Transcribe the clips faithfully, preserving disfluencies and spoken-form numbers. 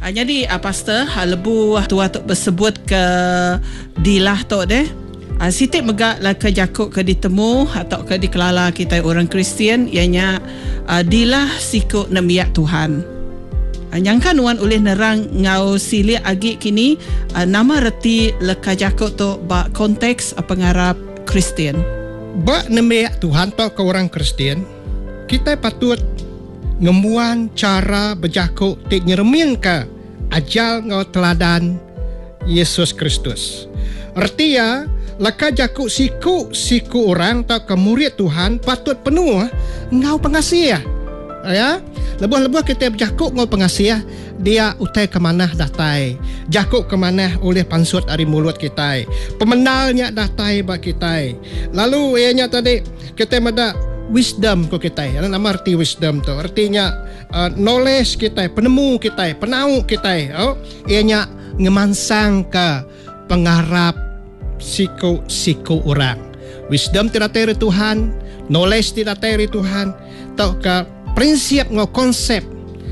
Uh, jadi uh, pastor uh, lebu tua tu bersebut ke dilah tu deh. Uh, sitik megak lah ke jakuk ke ditemu atau ke dikelala kita orang Kristian ianya uh, dilah siku nemiak Tuhan. Uh, nyangka nuan oleh nerang ngau silia agi kini uh, nama reti leka jakuk tu ba konteks uh, pengarap Kristian. Ba nemiak Tuhan tu ke orang Kristian, kita patut ngemuan cara berjakuk tik nyermin ke ajal ngau teladan Yesus Kristus. Artinya laka jakuk siku siku orang tak ke murid Tuhan patut penuh ngau pengasih ya. Lebuh-lebuh kita berjakuk ngau pengasih dia utai ke mana datai, jakuk ke mana oleh pansut dari mulut kita, pemenalnya datai bak kita. Lalu ianya tadi kita mada wisdom ko kita. Ano nama arti wisdom tu? Artinya uh, knowledge kita, penemu kita, penau kita. Oh, ianya ngemansang ke pengarap siku-siku orang. Wisdom tidak dari Tuhan, knowledge tidak dari Tuhan. Tau ke prinsip ngau konsep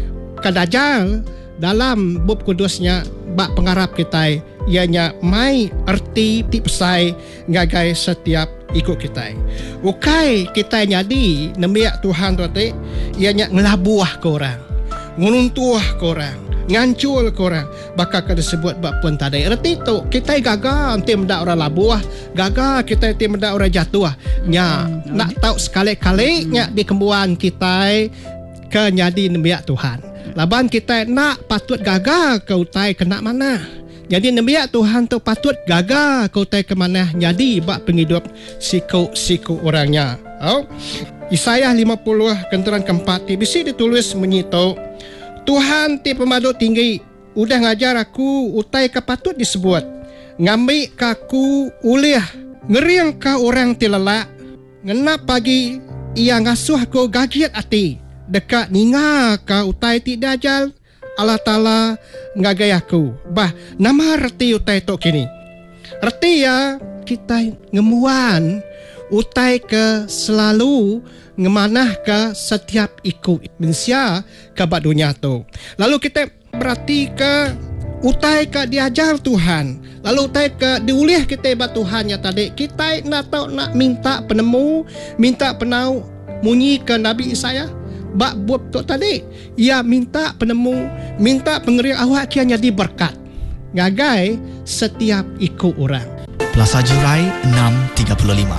kadajal dalam bab kudusnya bak pengarap kita ianya mai arti tipsai ngagai setiap ikut kita. Ukai kita nyadi nemiak Tuhan tu te ianya ngelabuah ke orang, ngununtuah ke orang, ngancul ke orang, bakal kada sebut bak pun tadai. Erti tu kita gagal nanti mendak orang labuah, gagal kita nanti mendak orang jatuh. Nya hmm, nak tahu sekali-kali nya di kembuan kita ke nyadi nemiak Tuhan. Laban kita nak patut gagal ke utai kena mana. Jadi nemiak Tuhan tu patut gagal kau tay ke mana jadi bak penghidup siku-siku orangnya. Oh. Yesaya lima puluh kenteran keempat ti bisi ditulis menyito Tuhan ti pemaduk tinggi udah ngajar aku utai ke patut disebut ngambil kaku ulih ngeriang ka orang ti lelak ngenap pagi ia ngasuh ko gagiat ati dekat ninga ka utai ti dajal Allah Ta'ala ngagai aku. Bah, nama reti utai tok kini. Reti ya kita ngemuan utai ke selalu ngemanah ke setiap ikut mensia ke bak dunia tu. Lalu kita berarti ke utai ke diajar Tuhan. Lalu utai ke diulih kita bak Tuhan ya tadi. Kita nak tahu nak minta penemu, minta penau munyi ke Nabi Isaya. Bak buat tu tadi ia minta penemu, minta pengerian awak kian jadi berkat ngagai setiap ikut orang. Plaza Jurai enam tiga puluh lima.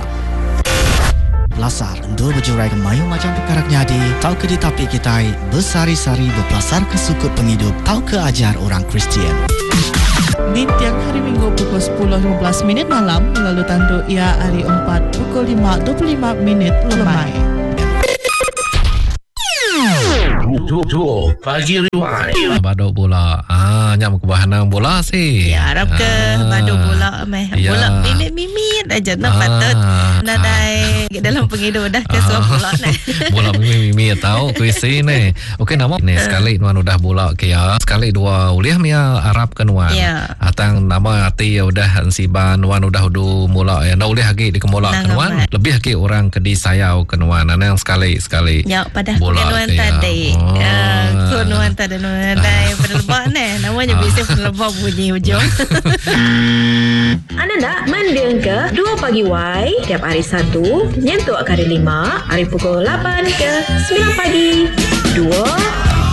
Belasar dua berjurai ke mayu macam perkara nyadi tau ke di tapi kita bersari-sari berpelasar ke sukut penghidup tau ke ajar orang Kristian. Di tiang hari Minggu pukul sepuluh lima belas minit malam lalu tandu ia hari empat pukul lima dua puluh lima minit lemai. Dua pagi riwai badok bola. Ah, nyam ke bahanang bola sih. Ya, harap ke ah, badok bola meh. Ya. Bola mimit-mimit aja nak Ah, patut. Nadai ah. dalam penghidup dah ke suap bola ni. Bola mimit-mimit tahu kuisi ni. Okey nama ni sekali nuan udah bola ke ya. Sekali dua uliah mia Arab ke nuan. Ya. Atang nama hati ya udah siban nuan udah udu bola ya. Nah uliah lagi di kemola ke nuan. Lebih lagi orang ke di sayau ke nuan. Ana yang sekali sekali. Ya, pada bola nuan ke ya. tadi. Oh. Ah, so nuan tadi nuan tadi penelebak ni. Namanya biasa penelebak bunyi hujung. Anda nak mendeng ke dua pagi Y tiap hari Sabtu, nyentuh hari lima, hari pukul lapan ke sembilan pagi. Dua